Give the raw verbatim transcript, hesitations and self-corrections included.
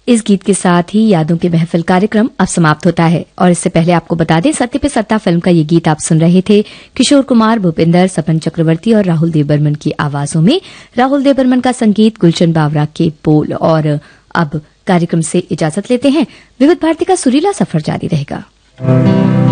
इस गीत के साथ ही यादों की महफिल कार्यक्रम अब समाप्त होता है और इससे पहले आपको बता दें, सत्य पे सत्ता फिल्म का ये गीत आप सुन रहे थे किशोर कुमार, भूपिंदर, सपन चक्रवर्ती और राहुल देव की आवाजों में। राहुल देव का संगीत, गुलशन बावरा के बोल। और अब कार्यक्रम से इजाजत लेते हैं। विविध भारती का सुरीला सफर जारी रहेगा।